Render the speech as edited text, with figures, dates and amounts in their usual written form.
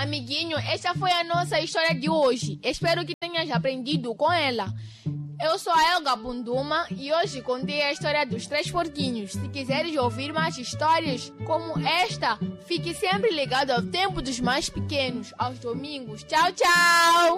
Amiguinho, esta foi a nossa história de hoje. Espero que tenhas aprendido com ela. Eu sou a Elga Bunduma e hoje contei a história dos 3 porquinhos. Se quiseres ouvir mais histórias como esta, fique sempre ligado ao Tempo dos Mais Pequenos, aos domingos. Tchau, tchau!